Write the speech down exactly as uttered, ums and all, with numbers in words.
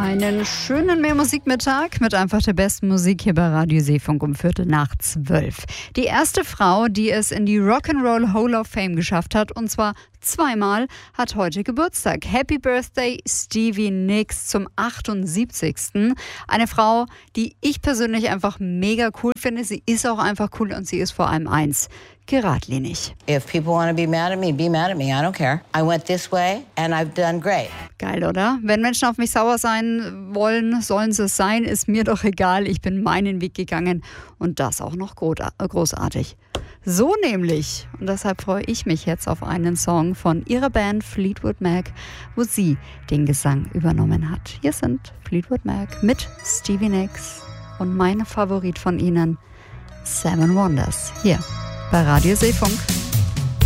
Einen schönen Mehr-Musik-Mittag mit einfach der besten Musik hier bei Radio Seefunk um Viertel nach zwölf. Die erste Frau, die es in die Rock'n'Roll Hall of Fame geschafft hat, und zwar zweimal, hat heute Geburtstag. Happy Birthday Stevie Nicks zum achtundsiebzigsten Eine Frau, die ich persönlich einfach mega cool finde. Sie ist auch einfach cool und sie ist vor allem eins: geradlinig. If people want to be mad at me, be mad at me. I don't care. I went this way and I've done great. Geil, oder? Wenn Menschen auf mich sauer sein wollen, sollen sie es sein. Ist mir doch egal. Ich bin meinen Weg gegangen und das auch noch großartig. So nämlich. Und deshalb freue ich mich jetzt auf einen Song von ihrer Band Fleetwood Mac, wo sie den Gesang übernommen hat. Hier sind Fleetwood Mac mit Stevie Nicks und mein Favorit von ihnen, Seven Wonders. Hier bei Radio Seefunk.